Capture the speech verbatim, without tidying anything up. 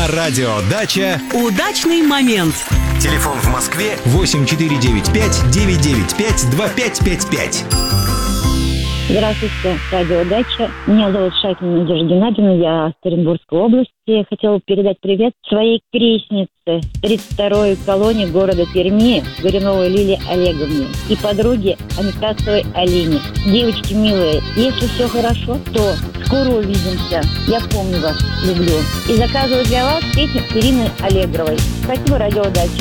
На радио «Дача» удачный момент. Телефон в Москве восемь четыре девять пять девять девять пять два пять пять пять. Здравствуйте, радио «Дача». Меня зовут Шакина Надежда Геннадьевна, я из Оренбургской области. Хотела передать привет своей крестнице тридцать второй колонии города Перми Горюновой Лилии Олеговне и подруге Анастасовой Алине. Девочки милые, если все хорошо, то скоро увидимся. Я помню вас, люблю. И заказываю для вас песню Ирины Аллегровой. Спасибо, радио «Дача».